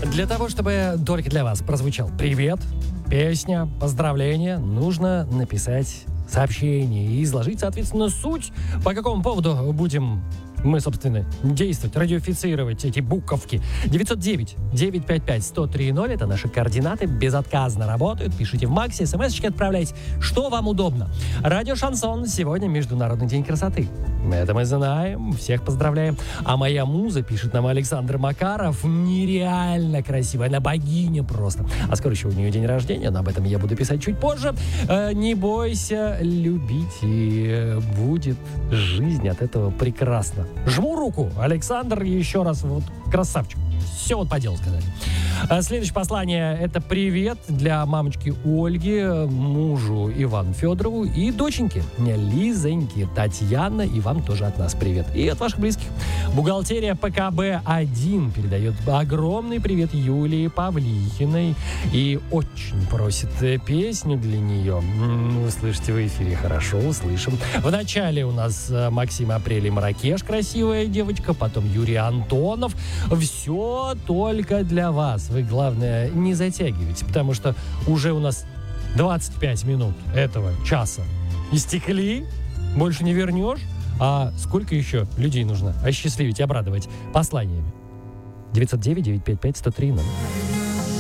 Для того, чтобы только для вас прозвучал привет, песня, поздравление, нужно написать сообщение и изложить, соответственно, суть, по какому поводу будем мы, собственно, действовать, радиофицировать эти буковки. 909-955-1030 — это наши координаты, безотказно работают. Пишите в Максе, смс-очки отправляйте, что вам удобно. Радио Шансон. Сегодня Международный день красоты. Это мы знаем, всех поздравляем. А моя муза, пишет нам Александр Макаров, нереально красивая, она богиня просто. А скоро еще у нее день рождения, но об этом я буду писать чуть позже. Не бойся любить, и будет жизнь от этого прекрасна. Жму руку, Александр, еще раз, вот красавчик. Все вот по делу сказали. Следующее послание — это привет для мамочки Ольги, мужу Ивану Федорову и доченьке Лизоньке Татьяна. И вам тоже от нас привет. И от ваших близких. Бухгалтерия ПКБ-1 передает огромный привет Юлии Павлихиной и очень просит песню для нее. Вы слышите в эфире, хорошо, услышим. В начале у нас Максим Апрель и Маракеш, красивая девочка, потом Юрий Антонов. Все только для вас. Вы, главное, не затягивайте, потому что уже у нас 25 минут этого часа истекли, больше не вернешь. А сколько еще людей нужно осчастливить, обрадовать посланиями? 909-955-1030.